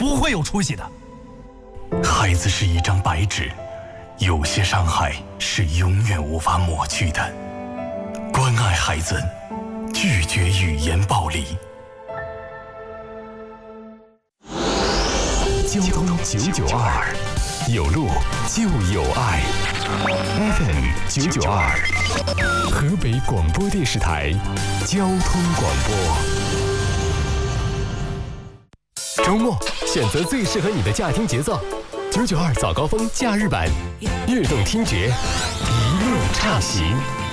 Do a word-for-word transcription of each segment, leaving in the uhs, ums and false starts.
不会有出息的。 孩子是一张白纸，有些伤害是永远无法抹去的。关爱孩子，拒绝语言暴力。交通九九二，有路就有爱。F M 九九二，河北广播电视台交通广播。周末选择最适合你的驾听节奏，九九二早高峰假日版，悦动听觉，一路畅行。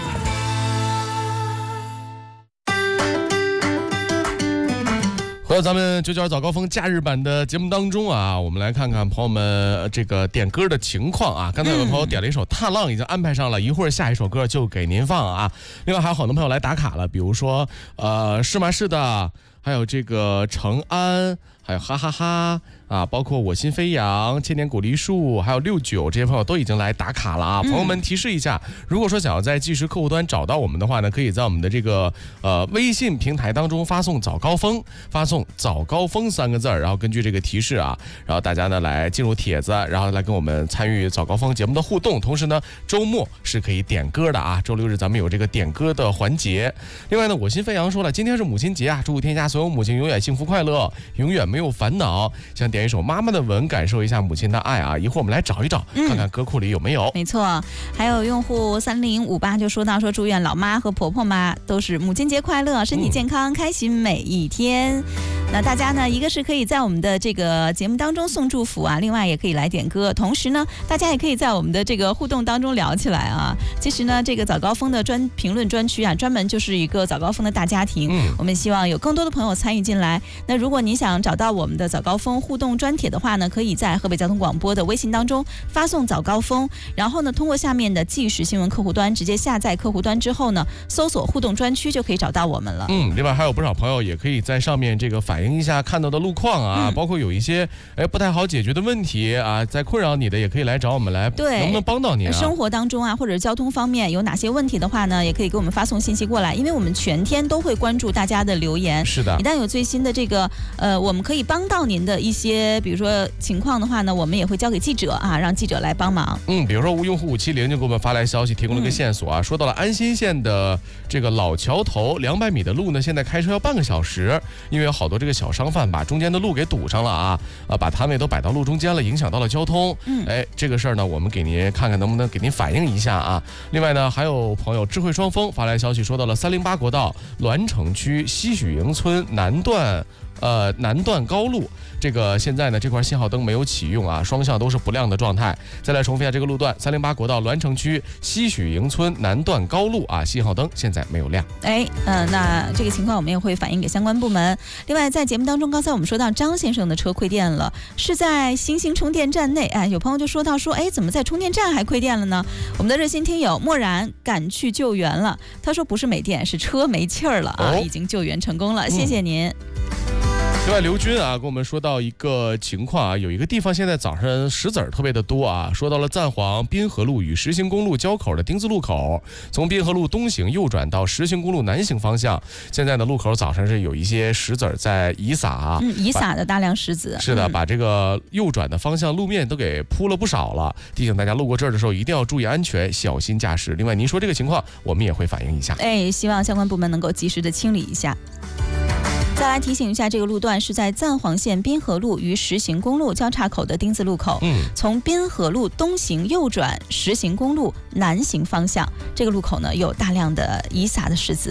回到咱们九九二早高峰假日版的节目当中啊，我们来看看朋友们这个点歌的情况啊。刚才有朋友点了一首《踏浪》，已经安排上了，一会儿下一首歌就给您放啊。另外还有好多朋友来打卡了，比如说呃是吗是的，还有这个成安，还有哈哈哈啊，包括我心飞扬、千年古梨树，还有六九，这些朋友都已经来打卡了啊。朋友们提示一下，如果说想要在即时客户端找到我们的话呢，可以在我们的这个呃微信平台当中发送早高峰，发送早高峰三个字，然后根据这个提示啊，然后大家呢来进入帖子，然后来跟我们参与早高峰节目的互动。同时呢，周末是可以点歌的啊，周六日咱们有这个点歌的环节。另外呢，我心飞扬说了，今天是母亲节啊，祝天下所有母亲永远幸福快乐，永远没有烦恼。想点一首妈妈的吻，感受一下母亲的爱啊！一会儿我们来找一找，看看歌库里有没有。 嗯、没错，还有用户三零五八就说到说，祝愿老妈和婆婆妈都是母亲节快乐，身体健康，嗯、开心每一天。那大家呢，一个是可以在我们的这个节目当中送祝福啊，另外也可以来点歌，同时呢，大家也可以在我们的这个互动当中聊起来啊。其实呢，这个早高峰的专评论专区啊，专门就是一个早高峰的大家庭，嗯、我们希望有更多的朋友参与进来。那如果你想找到我们的早高峰互动专帖的话呢，可以在河北交通广播的微信当中发送早高峰，然后呢，通过下面的即时新闻客户端直接下载客户端之后呢，搜索互动专区就可以找到我们了。 嗯，另外还有不少朋友也可以在上面这个反映一下看到的路况啊，嗯、包括有一些哎不太好解决的问题啊，在困扰你的也可以来找我们来，对，能不能帮到你啊？ 生活当中啊，或者交通方面有哪些问题的话呢，也可以给我们发送信息过来，因为我们全天都会关注大家的留言。 是的， 一旦有最新的这个呃，我们可以帮到您的一些，比如说情况的话呢，我们也会交给记者啊，让记者来帮忙。 嗯，比如说用户五七零就给我们发来消息，提供了一个线索啊，嗯、说到了安新县的这个老桥头两百米的路呢，现在开车要半个小时，因为有好多这个小商贩把中间的路给堵上了啊，啊，把摊位都摆到路中间了，影响到了交通。嗯，哎，这个事儿呢，我们给您看看能不能给您反映一下啊。另外呢，还有朋友智慧双峰发来消息，说到了三零八国道栾城区西许营村南段。呃，南段高路，这个现在呢这块信号灯没有启用啊，双向都是不亮的状态。再来重复一下这个路段，三零八国道栾城区西许营村南段高路啊，信号灯现在没有亮。 哎，嗯、呃，那这个情况我们也会反映给相关部门。另外，在节目当中，刚才我们说到张先生的车亏电了，是在星星充电站内。哎，有朋友就说到说，哎，怎么在充电站还亏电了呢？我们的热心听友漠然赶去救援了，他说不是没电，是车没气儿了啊，哦、已经救援成功了，嗯、谢谢您。 另外，刘军啊跟我们说到一个情况啊，有一个地方现在早上石子儿特别的多啊，说到了赞皇滨河路与石行公路交口的丁字路口，从滨河路东行右转到石行公路南行方向，现在的路口早上是有一些石子儿在遗撒啊， 嗯，遗撒的大量石子， 是的，嗯、把这个右转的方向路面都给铺了不少了，提醒大家路过这儿的时候一定要注意安全，小心驾驶。另外，您说这个情况，我们也会反映一下。 哎，希望相关部门能够及时的清理一下。再来提醒一下，这个路段是在赞皇县滨河路与石行公路交叉口的丁字路口，嗯，从滨河路东行右转石行公路南行方向，这个路口呢有大量的遗撒的石子。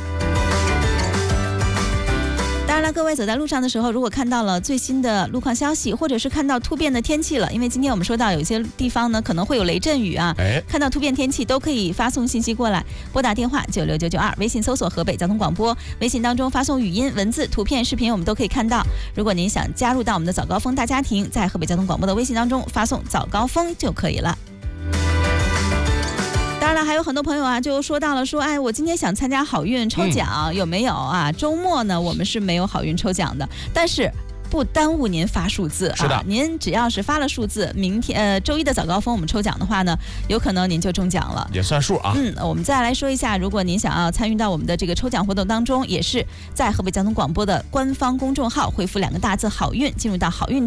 当然了，各位走在路上的时候，如果看到了最新的路况消息，或者是看到突变的天气了，因为今天我们说到有些地方呢可能会有雷阵雨啊，哎，看到突变天气都可以发送信息过来，拨打电话九六九九二，微信搜索河北交通广播，微信当中发送语音、文字、图片、视频，我们都可以看到。如果您想加入到我们的早高峰大家庭，在河北交通广播的微信当中发送早高峰就可以了。当然了，还有很多朋友啊，就说到了说，哎，我今天想参加好运抽奖，嗯、有没有啊？周末呢，我们是没有好运抽奖的，但是不耽误您发数字啊。 是的， 您只要是发了数字，明天呃周一的早高峰我们抽奖的话呢，有可能您就中奖了， 也算数啊。 嗯，我们再来说一下，如果您想要参与到我们的这个抽奖活动当中，也是在河北交通广播的官方公众号回复两个大字“好运”，进入到好运。